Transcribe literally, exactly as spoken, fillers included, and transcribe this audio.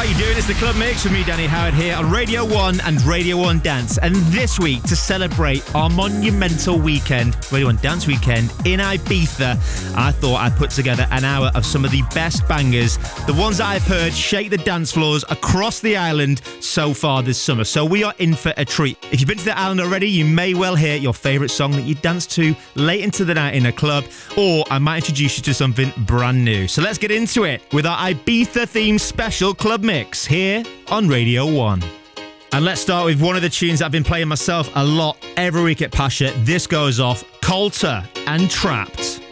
how you doing? It's the Club Mix with me, Danny Howard, here on Radio one and Radio one Dance. And this week, to celebrate our monumental weekend, Radio one Dance weekend in Ibiza, I thought I'd put together an hour of some of the best bangers, the ones that I've heard shake the dance floors across the island so far this summer. So we are in for a treat. If you've been to the island already, you may well hear your favourite song that you dance to late into the night in a club, or I might introduce you to something brand new. So let's get into it with our Ibiza-themed special Club Mix here on Radio one. And let's start with one of the tunes I've been playing myself a lot every week at Pacha. This goes off, Coulter and Trapped.